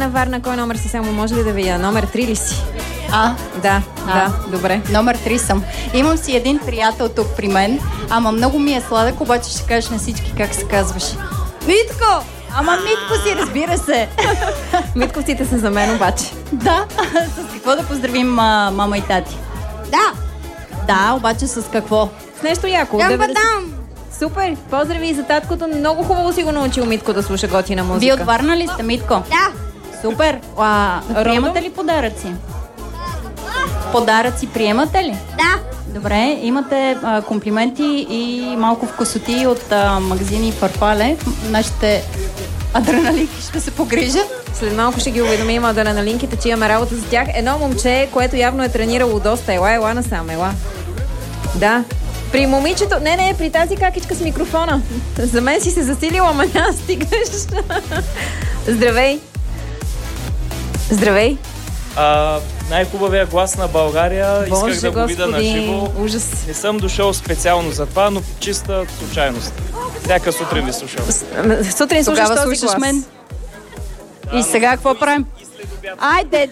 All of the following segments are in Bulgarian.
на Варна, кой номер си само може ли да видя? Номер 3 ли си? Да, добре. Номер 3 съм. Имам си един приятел тук при мен, ама много ми е сладък, обаче ще кажеш на всички как се казваш. Митко! Ама Митко си, разбира се. Митковците са за мен обаче. Да, с какво да поздравим мама и тати? Да, обаче с какво? С нещо яко. Супер, поздрави и за таткото. Много хубаво си го научил Митко да слуша готина музика. Вие от Варна ли сте, Митко? Да. Супер. Приемате ли подаръци? Подаръци приемате ли? Да. Добре, имате комплименти и малко вкусоти от магазини Фарфале. Нашите адреналинки ще се погрижат. След малко ще ги уведомим адреналинките, че имаме работа за тях. Едно момче, което явно е тренирало доста. Ела насам, ела. Да. При момичето... Не, при тази какичка с микрофона. За мен си се засилила, ама няма стигаш. Здравей. Здравей. Най-хубавия глас на България. Боже, исках да го видя на живо. Ужас. Не съм дошъл специално за това, но чиста случайност. Всяка сутрин ви слушам. Сутрин слушаш Тогава този слушаш глас. мен. И сега какво правим? Айде!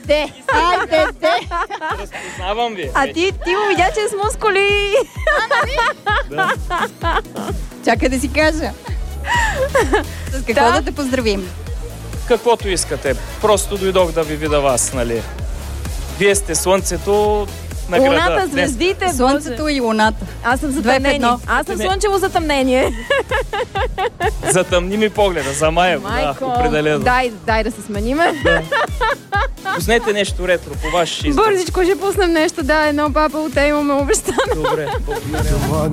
Разпознавам ви. А ти му видя, че е с мускули. Да. Чакай да си кажа. С какво да те поздравим? Каквото искате. Просто дойдох да ви видя вас, нали? Вие сте слънцето на града. Луната, звездите, Слънцето и луната. Аз съм затъмнение. Аз съм слънчево затъмнение. Затъмни ми погледа, за Маево. Да, определено. Дай да се смениме. Да. Пуснете нещо ретро по ваш избор. Бързичко ще пуснем нещо. Да, едно папа от имаме обещано. Добре, благодаря.